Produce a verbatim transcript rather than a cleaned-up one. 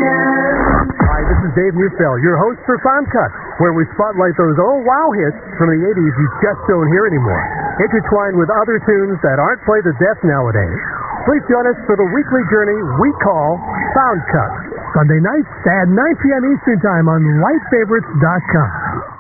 Hi, this is Dave Neufeld, your host for Found Cuts, where we spotlight those old wow hits from the eighties you just don't hear anymore, intertwined with other tunes that aren't played to death nowadays. Please join us for the weekly journey we call Found Cuts. Sunday nights at nine p.m. Eastern Time on light favorites dot com.